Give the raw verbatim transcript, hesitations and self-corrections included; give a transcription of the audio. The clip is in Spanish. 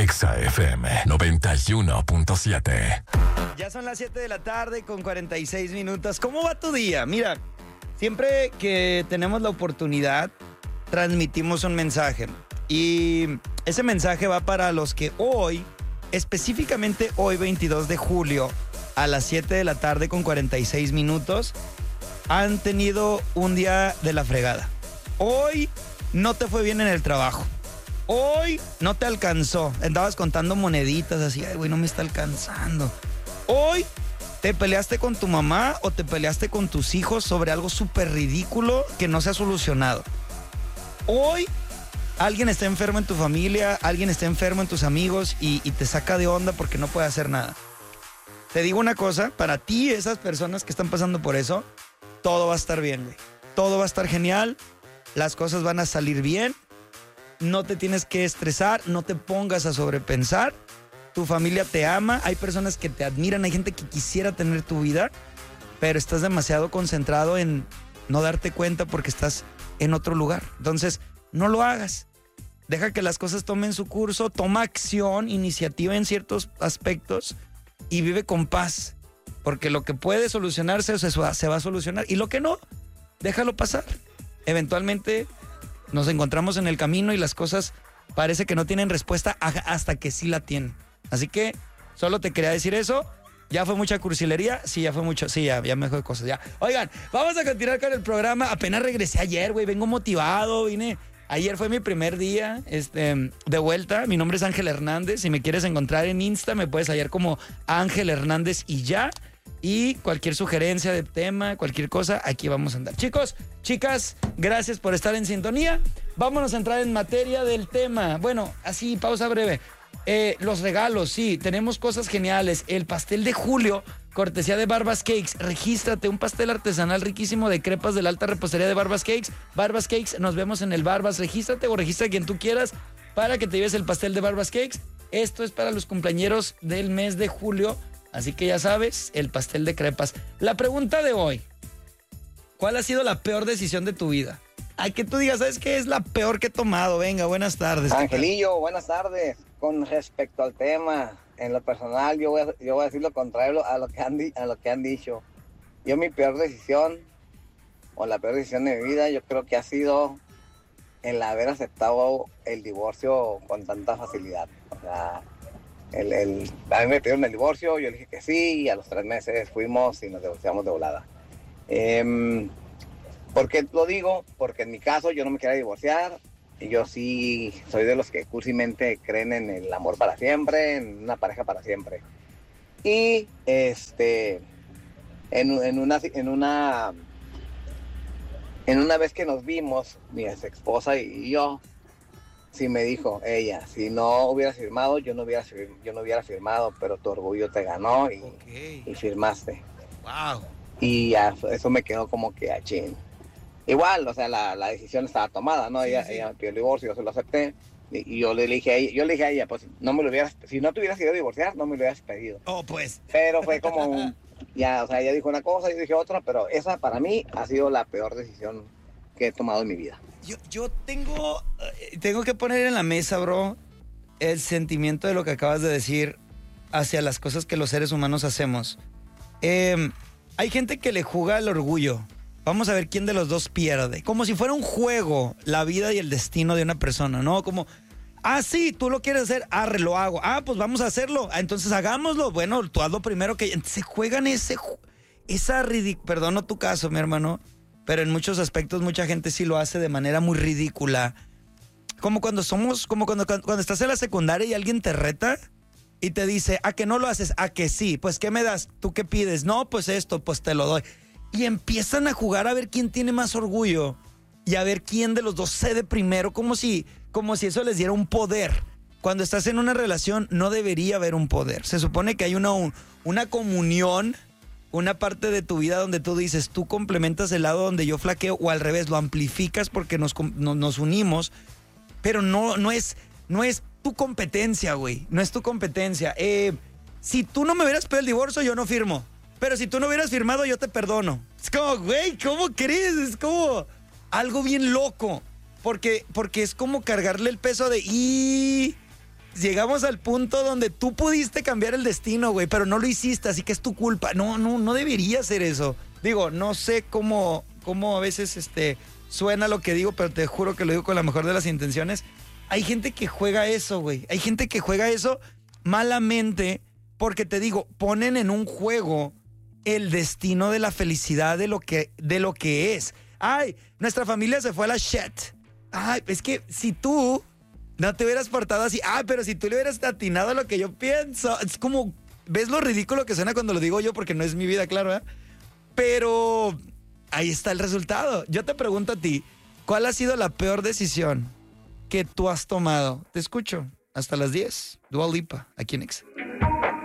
Exa F M noventa y uno punto siete. Ya son las siete de la tarde con cuarenta y seis minutos. ¿Cómo va tu día? Mira, siempre que tenemos la oportunidad, transmitimos un mensaje. Y ese mensaje va para los que hoy, específicamente hoy, veintidós de julio, a las siete de la tarde con cuarenta y seis minutos, han tenido un día de la fregada. Hoy no te fue bien en el trabajo. Hoy no te alcanzó. Andabas contando moneditas así, ay, güey, no me está alcanzando. Hoy te peleaste con tu mamá o te peleaste con tus hijos sobre algo súper ridículo que no se ha solucionado. Hoy alguien está enfermo en tu familia, alguien está enfermo en tus amigos y, y te saca de onda porque no puede hacer nada. Te digo una cosa, para ti, esas personas que están pasando por eso, todo va a estar bien, güey. Todo va a estar genial, las cosas van a salir bien. No te tienes que estresar, no te pongas a sobrepensar. Tu familia te ama, hay personas que te admiran, hay gente que quisiera tener tu vida, pero estás demasiado concentrado en no darte cuenta porque estás en otro lugar. Entonces, no lo hagas. Deja que las cosas tomen su curso, toma acción, iniciativa en ciertos aspectos y vive con paz. Porque lo que puede solucionarse se va, se va a solucionar y lo que no, déjalo pasar. Eventualmente nos encontramos en el camino y las cosas parece que no tienen respuesta hasta que sí la tienen. Así que solo te quería decir eso. ¿Ya fue mucha cursilería? Sí, ya fue mucho. Sí, ya, ya me dejó de cosas, ya. Oigan, vamos a continuar con el programa. Apenas regresé ayer, güey. Vengo motivado, vine. Ayer fue mi primer día este, de vuelta. Mi nombre es Ángel Hernández. Si me quieres encontrar en Insta, me puedes hallar como Ángel Hernández y ya. Y cualquier sugerencia de tema, cualquier cosa, aquí vamos a andar. Chicos, chicas, gracias por estar en sintonía. Vámonos a entrar en materia del tema. Bueno, así, pausa breve. Eh, los regalos, sí, tenemos cosas geniales. El pastel de julio, cortesía de Barbas Cakes. Regístrate, un pastel artesanal riquísimo de crepas de la alta repostería de Barbas Cakes. Barbas Cakes, nos vemos en el Barbas. Regístrate o registra a quien tú quieras para que te lleves el pastel de Barbas Cakes. Esto es para los cumpleañeros del mes de julio. Así que ya sabes, el pastel de crepas. La pregunta de hoy: ¿cuál ha sido la peor decisión de tu vida? Ay, que tú digas, ¿sabes qué es la peor que he tomado? Venga, buenas tardes. Angelillo, buenas tardes. Con respecto al tema, en lo personal, yo voy a, yo voy a decir lo contrario a lo, que han di, a lo que han dicho. Yo mi peor decisión, o la peor decisión de mi vida, yo creo que ha sido el haber aceptado el divorcio con tanta facilidad. O sea, el, el, a mí me pidieron el divorcio, yo le dije que sí, y a los tres meses fuimos y nos divorciamos de volada. Eh, ¿Por qué lo digo? Porque en mi caso yo no me quería divorciar. Y yo sí soy de los que cursimente creen en el amor para siempre, en una pareja para siempre. Y este, en, en una, en una, en una vez que nos vimos, mi ex esposa y yo, sí me dijo ella, si no hubieras firmado, yo no hubiera, yo no hubiera firmado, pero tu orgullo te ganó y, okay. y firmaste. Wow. Y ya, eso me quedó como que a chin. Igual, o sea, la, la decisión estaba tomada, ¿no? Sí, ella, sí. ella me pidió el divorcio, yo se lo acepté. Y, y yo le dije a ella, yo le dije a ella, pues, no me lo hubieras, si no te hubieras querido divorciar, no me lo hubieras pedido. Oh, pues. Pero fue como, un, ya, o sea, ella dijo una cosa, yo dije otra, pero esa para mí ha sido la peor decisión que he tomado en mi vida. Yo, yo tengo, tengo que poner en la mesa, bro, el sentimiento de lo que acabas de decir hacia las cosas que los seres humanos hacemos. Eh, hay gente que le juega al orgullo. Vamos a ver quién de los dos pierde. Como si fuera un juego, la vida y el destino de una persona, ¿no? Como, ah, sí, tú lo quieres hacer, arre, lo hago. Ah, pues vamos a hacerlo. Ah, entonces hagámoslo. Bueno, tú hazlo primero que... Se juegan ese... Esa ridícula... Perdono tu caso, mi hermano, pero en muchos aspectos mucha gente sí lo hace de manera muy ridícula. Como cuando somos... Como cuando, cuando estás en la secundaria y alguien te reta y te dice, ¿a que no lo haces? ¿A que sí? Pues, ¿qué me das? ¿Tú qué pides? No, pues esto, pues te lo doy. Y empiezan a jugar a ver quién tiene más orgullo y a ver quién de los dos cede primero, como si, como si eso les diera un poder. Cuando estás en una relación no debería haber un poder. Se supone que hay una, una comunión, una parte de tu vida donde tú dices, tú complementas el lado donde yo flaqueo, o al revés, lo amplificas porque nos, nos, nos unimos, pero no, no, es, no es tu competencia, güey, no es tu competencia. Eh, si tú no me hubieras pedido el divorcio, yo no firmo. Pero si tú no hubieras firmado, yo te perdono. Es como, güey, ¿cómo crees? Es como algo bien loco. Porque, porque es como cargarle el peso de... Y llegamos al punto donde tú pudiste cambiar el destino, güey, pero no lo hiciste, así que es tu culpa. No, no, no debería ser eso. Digo, no sé cómo, cómo a veces este, suena lo que digo, pero te juro que lo digo con la mejor de las intenciones. Hay gente que juega eso, güey. Hay gente que juega eso malamente porque, te digo, ponen en un juego el destino de la felicidad de lo que, de lo que es. Ay, nuestra familia se fue a la shit. Ay, es que si tú no te hubieras portado así, ah, pero si tú le hubieras atinado a lo que yo pienso, es como, ¿ves lo ridículo que suena cuando lo digo yo? Porque no es mi vida, claro, ¿eh? Pero ahí está el resultado. Yo te pregunto a ti, ¿cuál ha sido la peor decisión que tú has tomado? Te escucho. Hasta las diez. Dua Lipa, aquí en Exa.